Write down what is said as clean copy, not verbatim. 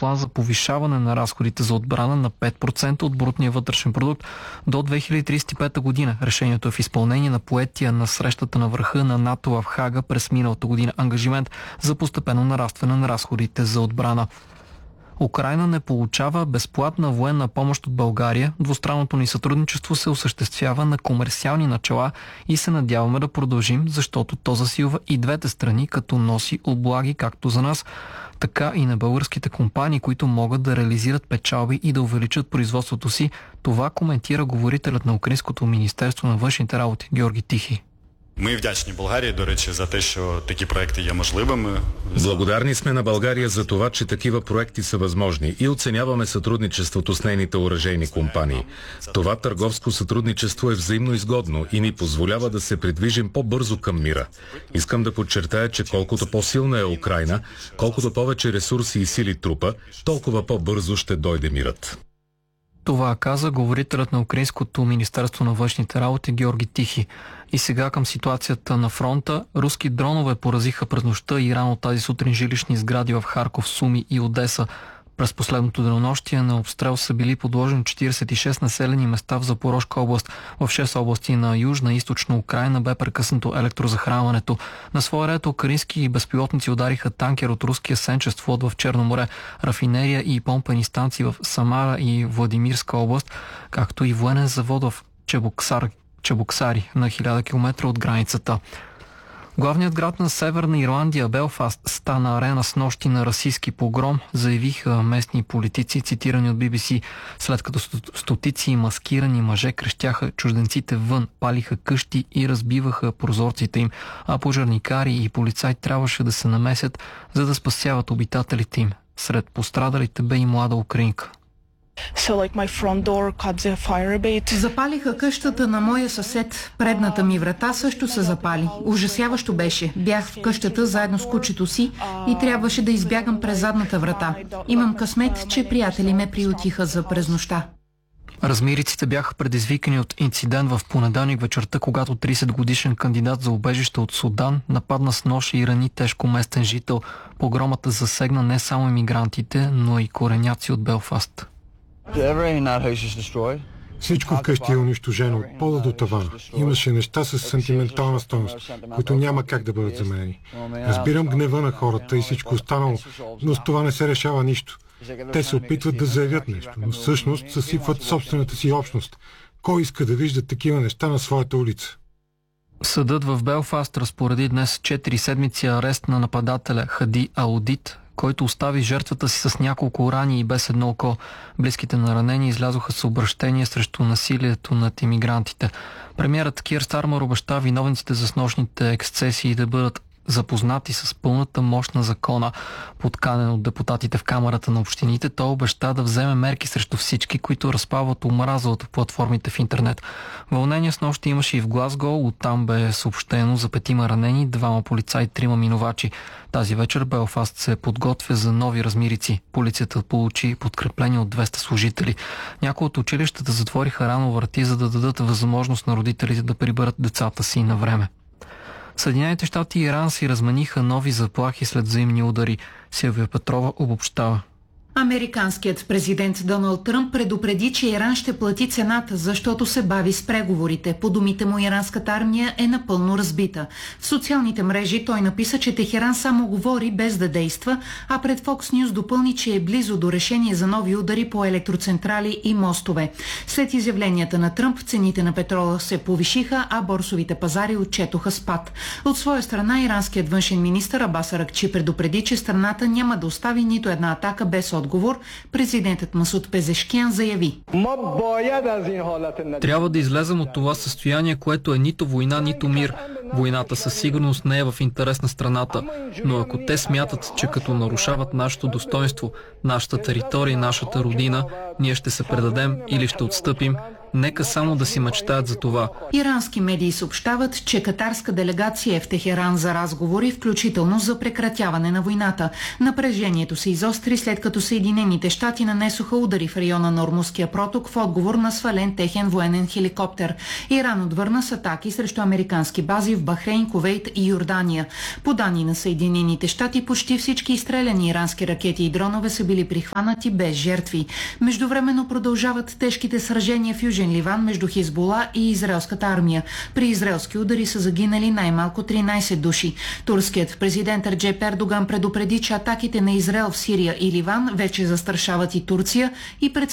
план за повишаване на разходите за отбрана на 5% от брутния вътрешен продукт до 2035 година. Решението е в изпълнение на поетия на срещата на върха на НАТО в Хага през миналата година ангажимент за постепенно нарастване на разходите за отбрана. Украйна не получава безплатна военна помощ от България. Двустранното ни сътрудничество се осъществява на комерциални начала и се надяваме да продължим, защото то засилва и двете страни, като носи облаги както за нас, така и на българските компании, които могат да реализират печалби и да увеличат производството си. Това коментира говорителят на Украинското министерство на външните работи Георги Тихий. Ми вдячні Болгарії, до речі, за те, що такі проекти є можливими. Благодарни сме на България за това, че такива проекти са възможни и оценяваме сътрудничеството с нейните оръжейни компании. Това търговско сътрудничество е взаимно изгодно и ни позволява да се придвижим по-бързо към мира. Искам да подчертая, че колкото по-силна е Украйна, колкото повече ресурси и сили трупа, толкова по-бързо ще дойде мирът. Това каза говорителят на Украинското министерство на външните работи Георги Тихий. И сега към ситуацията на фронта. Руски дронове поразиха през нощта и рано тази сутрин жилищни сгради в Харков, Суми и Одеса. През последното денонощие на обстрел са били подложени 46 населени места в Запорожка област. В 6 области на Южна и Източна Украйна бе прекъснато електрозахранването. На своя ред украински безпилотници удариха танкер от руския Сенчест флот в Черно море, рафинерия и помпени станции в Самара и Владимирска област, както и военен завод в Чебоксари на 1000 км от границата. Главният град на Северна Ирландия, Белфаст, стана арена с нощи на расистски погром, заявиха местни политици, цитирани от BBC, след като стотици маскирани мъже крещяха чужденците вън, палиха къщи и разбиваха прозорците им, а пожарникари и полицаи трябваше да се намесят, за да спасяват обитателите им. Сред пострадалите бе и млада украинка. Запалиха къщата на моя съсед. Предната ми врата също се запали. Ужасяващо беше. Бях в къщата заедно с кучето си и трябваше да избягам през задната врата. Имам късмет, че приятели ме приютиха за през нощта. Размириците бяха предизвикани от инцидент в понеделник вечерта, когато 30-годишен кандидат за убежище от Судан нападна с нож и рани тежко местен жител. Погромата засегна не само имигрантите, но и кореняци от Белфаст. Всичко вкъщи е унищожено от пода до тавана. Имаше неща с сантиментална стойност, които няма как да бъдат заменени. Разбирам гнева на хората и всичко останало, но с това не се решава нищо. Те се опитват да заявят нещо, но всъщност съсипват собствената си общност. Кой иска да вижда такива неща на своята улица? Съдът в Белфаст разпореди днес 4 седмици арест на нападателя Хади Аудит, който остави жертвата си с няколко рани и без едно око. Близките на ранени излязоха с обръщение срещу насилието над имигрантите. Премиерът Кир Стармер обеща виновниците за снощните ексцесии да бъдат запознати с пълната мощ на закона. Подканен от депутатите в Камарата на общините, той обеща да вземе мерки срещу всички, които разпалват омраза от платформите в интернет. Вълнение с нощи имаше и в Глазго. Оттам бе съобщено за 5 ранени, 2 полицаи, 3 минувачи. Тази вечер Белфаст се подготвя за нови размирици. Полицията получи подкрепление от 200 служители. Някои от училищата затвориха рано врати, за да дадат възможност на родителите да приберат децата си на време. Съединените щати и Иран си размениха нови заплахи след взаимни удари. Силвия Петрова обобщава. Американският президент Доналд Тръмп предупреди, че Иран ще плати цената, защото се бави с преговорите. По думите му, иранската армия е напълно разбита. В социалните мрежи той написа, че Техеран само говори без да действа, а пред Fox News допълни, че е близо до решение за нови удари по електроцентрали и мостове. След изявленията на Тръмп, цените на петрола се повишиха, а борсовите пазари отчетоха спад. От своя страна, иранският външен министър Абас Аракчи предупреди, че страната няма да остави нито една атака без отговор. Президентът Масуд Пезешкиан заяви: трябва да излезем от това състояние, което е нито война, нито мир. Войната със сигурност не е в интерес на страната, но ако те смятат, че като нарушават нашето достоинство, нашата територия и нашата родина, ние ще се предадем или ще отстъпим, Нека само да си мечтаят за това. Ирански медии съобщават, че катарска делегация е в Техеран за разговори, включително за прекратяване на войната. Напрежението се изостри, след като Съединените щати нанесоха удари в района на Ормузския проток в отговор на свален техен военен хеликоптер. Иран отвърна с атаки срещу американски бази в Бахрейн, Кувейт и Йордания. По данни на Съединените щати, почти всички изстреляни ирански ракети и дронове са били прихванати без жертви. Междувременно продължават тежките сражения в Южен Ливан между Хизбула и израелската армия. При израелски удари са загинали най-малко 13 души. Турският президент Реджеп Ердоган предупреди, че атаките на Израел в Сирия и Ливан вече застрашават и Турция и